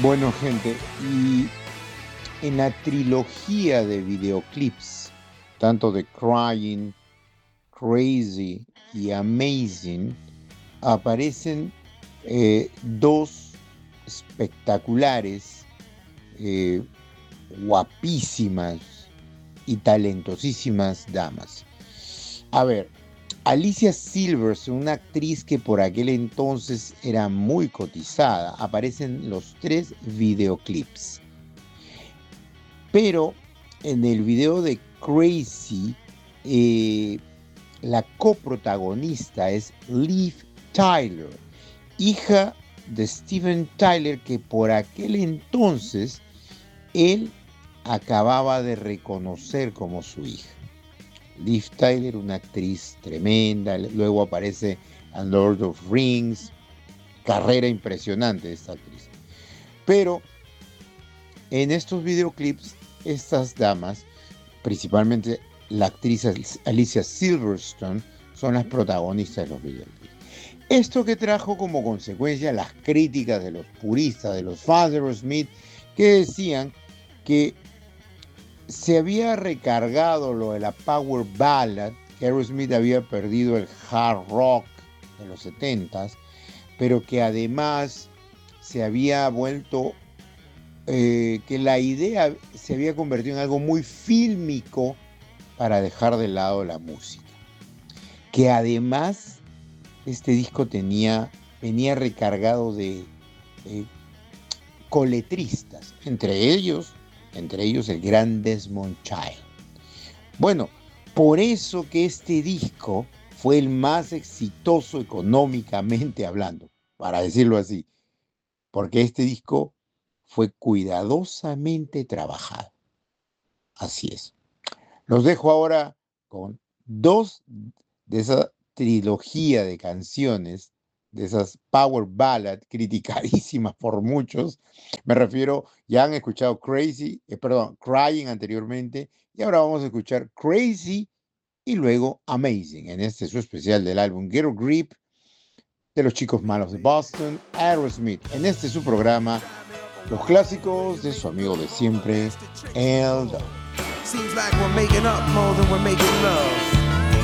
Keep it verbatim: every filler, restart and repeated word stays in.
Bueno, gente, y en la trilogía de videoclips, tanto de Crying, Crazy y Amazing, aparecen eh, dos espectaculares, eh, guapísimas y talentosísimas damas. A ver, Alicia Silverstone, una actriz que por aquel entonces era muy cotizada, aparecen los tres videoclips. Pero en el video de Crazy, eh, la coprotagonista es Liv Tyler, hija de Steven Tyler, que por aquel entonces él acababa de reconocer como su hija. Liv Tyler, una actriz tremenda, luego aparece en Lord of Rings, carrera impresionante de esta actriz. Pero en estos videoclips, estas damas, principalmente la actriz Alicia Silverstone, son las protagonistas de los videoclips. Esto que trajo como consecuencia las críticas de los puristas, de los fans de Aerosmith, que decían que se había recargado lo de la Power Ballad, que Aerosmith había perdido el hard rock de los setentas, pero que además se había vuelto, eh, que la idea se había convertido en algo muy fílmico para dejar de lado la música. Que además este disco tenía, venía recargado de eh, coletristas, entre ellos entre ellos el gran Desmond Child. Bueno, por eso que este disco fue el más exitoso económicamente hablando, para decirlo así, porque este disco fue cuidadosamente trabajado. Así es. Los dejo ahora con dos de esa trilogía de canciones, de esas power ballad criticadísimas por muchos. Me refiero, ya han escuchado Crazy, eh, perdón, Crying anteriormente, y ahora vamos a escuchar Crazy y luego Amazing, en este su especial del álbum Get a Grip de los Chicos Malos de Boston, Aerosmith. En este su programa, los clásicos de su amigo de siempre, El Don. Seems like we're making up more than we're making love.